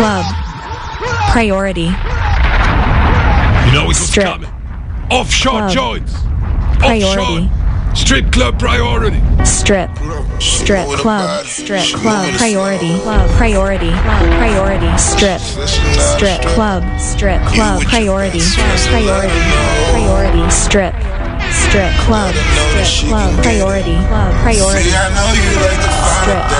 club, priority. You know it's Strip. coming. Offshore Club. joints. Priority. Offshore. Strip club priority. Strip, strip, club, strip, club, priority, club, priority, club, priority, strip, strip, club, priority, priority, priority, strip, strip, club, priority, priority, strip,